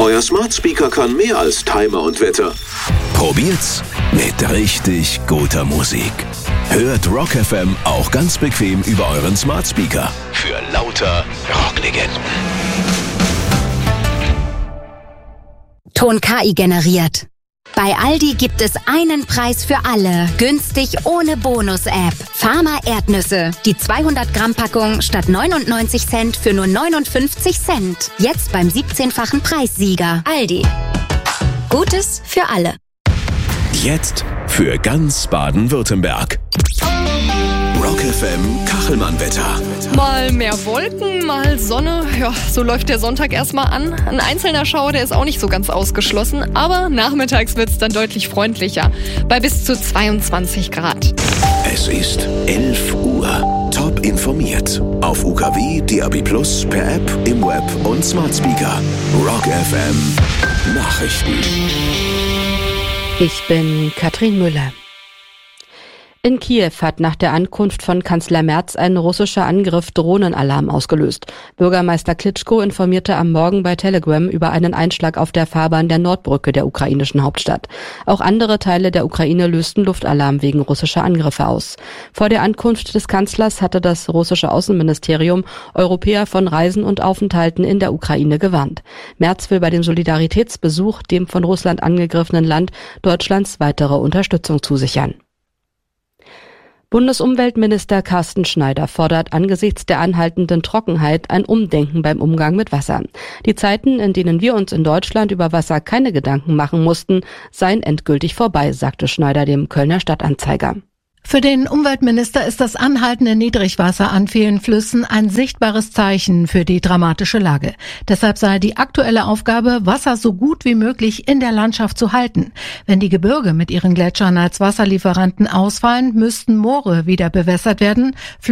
Euer Smart Speaker kann mehr als Timer und Wetter. Probiert's mit richtig guter Musik. Hört Rock FM auch ganz bequem über euren Smart Speaker. Für lauter Rocklegenden. Ton KI generiert. Bei Aldi gibt es einen Preis für alle. Günstig ohne Bonus-App. Farmer Erdnüsse. Die 200-Gramm-Packung statt 99 Cent für nur 59 Cent. Jetzt beim 17-fachen Preissieger. Aldi. Gutes für alle. Jetzt für ganz Baden-Württemberg. Rock FM Kachelmann-Wetter. Mal mehr Wolken, mal Sonne. Ja, so läuft der Sonntag erstmal an. Ein einzelner Schauer, der ist auch nicht so ganz ausgeschlossen. Aber nachmittags wird es dann deutlich freundlicher. Bei bis zu 22 Grad. Es ist 11 Uhr. Top informiert. Auf UKW, DAB+, per App, im Web und Smart Speaker. Rock FM Nachrichten. Ich bin Katrin Müller. In Kiew hat nach der Ankunft von Kanzler Merz ein russischer Angriff Drohnenalarm ausgelöst. Bürgermeister Klitschko informierte am Morgen bei Telegram über einen Einschlag auf der Fahrbahn der Nordbrücke der ukrainischen Hauptstadt. Auch andere Teile der Ukraine lösten Luftalarm wegen russischer Angriffe aus. Vor der Ankunft des Kanzlers hatte das russische Außenministerium Europäer von Reisen und Aufenthalten in der Ukraine gewarnt. Merz will bei dem Solidaritätsbesuch dem von Russland angegriffenen Land Deutschlands weitere Unterstützung zusichern. Bundesumweltminister Carsten Schneider fordert angesichts der anhaltenden Trockenheit ein Umdenken beim Umgang mit Wasser. Die Zeiten, in denen wir uns in Deutschland über Wasser keine Gedanken machen mussten, seien endgültig vorbei, sagte Schneider dem Kölner Stadtanzeiger. Für den Umweltminister ist das anhaltende Niedrigwasser an vielen Flüssen ein sichtbares Zeichen für die dramatische Lage. Deshalb sei die aktuelle Aufgabe, Wasser so gut wie möglich in der Landschaft zu halten. Wenn die Gebirge mit ihren Gletschern als Wasserlieferanten ausfallen, müssten Moore wieder bewässert werden.